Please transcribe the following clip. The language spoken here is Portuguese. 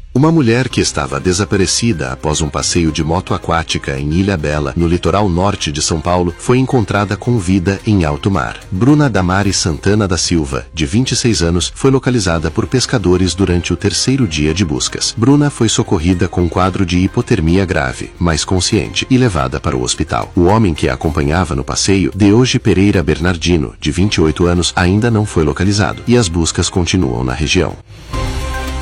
Uma mulher que estava desaparecida após um passeio de moto aquática em Ilhabela, no litoral norte de São Paulo, foi encontrada com vida em alto mar. Bruna Damares Santana da Silva, de 26 anos, foi localizada por pescadores durante o terceiro dia de buscas. Bruna foi socorrida com um quadro de hipotermia grave, mas consciente, e levada para o hospital. O homem que a acompanhava no passeio, Deoge Pereira Bernardino, de 28 anos, ainda não foi localizado, e as buscas continuam na região.